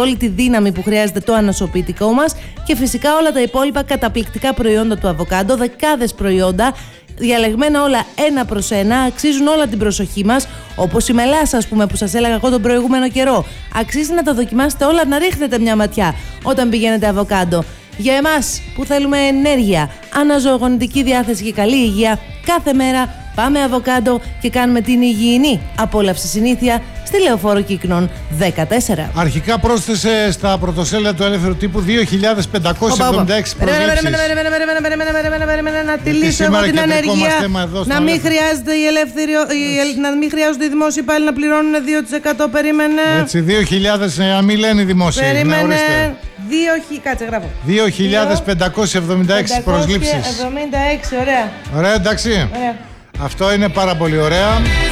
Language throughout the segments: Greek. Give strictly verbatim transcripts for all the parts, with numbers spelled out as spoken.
όλη τη δύναμη που χρειάζεται το ανοσοποιητικό μας και φυσικά όλα τα υπόλοιπα καταπληκτικά προϊόντα του αβοκάντο, δεκάδες προϊόντα, διαλεγμένα όλα ένα προς ένα, αξίζουν όλα την προσοχή μας, όπως η μελάσα, ας πούμε, που σας έλεγα εγώ τον προηγούμενο καιρό. Αξίζει να τα δοκιμάσετε όλα, να ρίχνετε μια ματιά όταν πηγαίνετε αβοκάντο. Για εμάς που θέλουμε ενέργεια, αναζωογονητική διάθεση και καλή υγεία, κάθε μέρα πάμε αβοκάντο και κάνουμε την υγιεινή απόλαυση συνήθεια στη Λεωφόρο Κύκνων δεκατέσσερα. Αρχικά πρόσθεσε στα πρωτοσέλιδα του Ελεύθερου Τύπου δύο χιλιάδες πεντακόσιες εβδομήντα έξι προσλήψεις. Να τη λύσω εγώ την ανεργία, να μην χρειάζεται η ελεύθερη, να μην χρειάζονται οι δημόσιοι πάλι να πληρώνουν δύο τοις εκατό. Περίμενε. Έτσι, δύο χιλιάδες, να μην λένε οι δημόσιοι. Περίμενε. δύο, κάτσε, γράφω. δύο χιλιάδες πεντακόσιες εβδομήντα έξι προσλήψεις. εβδομήντα έξι, ωραία. Ωραία, εντάξει. Ωραία. Αυτό είναι πάρα πολύ ωραία.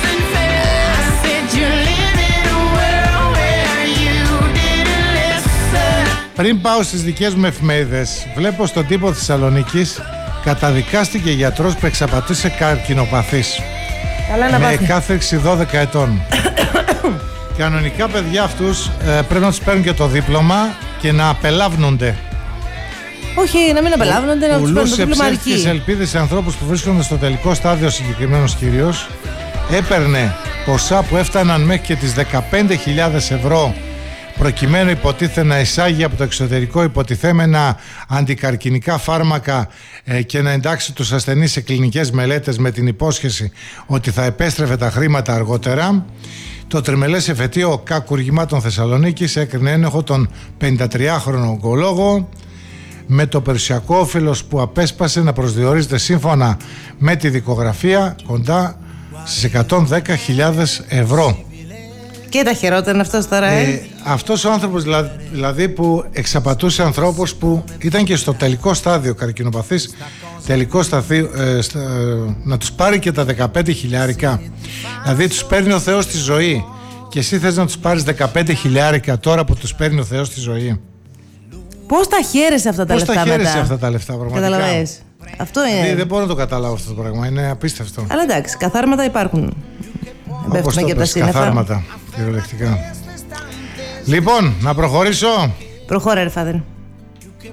Πριν πάω στις δικές μου εφημερίδες, βλέπω στον τύπο Θεσσαλονίκης καταδικάστηκε γιατρός που εξαπατούσε καρκινοπαθής. Καλά να με πάθει. κάθεξη δώδεκα ετών. Κανονικά παιδιά αυτούς ε, πρέπει να τους παίρνουν και το δίπλωμα και να απελάβνονται. Όχι, να μην απελάβνονται, να τους παίρνουν το δίπλωμα αρκεί. Πουλούσε ελπίδες σε ανθρώπους που βρίσκονται στο τελικό στάδιο, συγκεκριμένος κυρίως. Έπαιρνε ποσά που έφταναν μέχρι και τις δεκαπέντε χιλιάδες ευρώ, προκειμένου υποτίθεται να εισάγει από το εξωτερικό υποτιθέμενα αντικαρκινικά φάρμακα ε, και να εντάξει τους ασθενείς σε κλινικές μελέτες με την υπόσχεση ότι θα επέστρεφε τα χρήματα αργότερα. Το τριμελές εφετείο Κακουργημάτων Θεσσαλονίκης έκρινε ένοχο τον πενηντατριάχρονο ογκολόγο με το περιουσιακό όφελος που απέσπασε να προσδιορίζεται σύμφωνα με τη δικογραφία κοντά στις εκατόν δέκα χιλιάδες ευρώ. Και τα χειρότερα είναι αυτός τώρα, ε. ε αυτός ο άνθρωπος δηλαδή, δηλαδή που εξαπατούσε ανθρώπους που ήταν και στο τελικό στάδιο καρκινοπαθής, τελικό σταθή, ε, στα, ε, να τους πάρει και τα δεκαπέντε χιλιάρικα. Δηλαδή τους παίρνει ο Θεός στη ζωή και εσύ θες να τους πάρεις δεκαπέντε χιλιάρικα τώρα που τους παίρνει ο Θεός στη ζωή. Πώς τα χαίρεσαι αυτά τα Πώς λεφτά μετά? Πώς τα χαίρεσαι αυτά τα λεφτά πραγματικά? Καταλαβαίνεις. Αυτό είναι. Δηλαδή, δεν μπορώ να το καταλάβω αυτό το πράγμα, είναι απίστευτο. Αλλά εντάξει, καθάρματα υπάρχουν. Όπως το πες, καθάρματα, κυριολεκτικά. Λοιπόν, να προχωρήσω. Προχώρα ρε φάδερ.